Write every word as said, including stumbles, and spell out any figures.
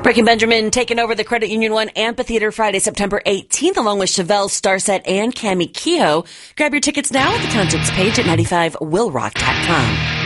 Breaking Benjamin taking over the Credit Union One Amphitheater Friday, September eighteenth, along with Chevelle, Starset, and Cami Kehoe. Grab your tickets now at the contents page at ninety-five will rock dot com.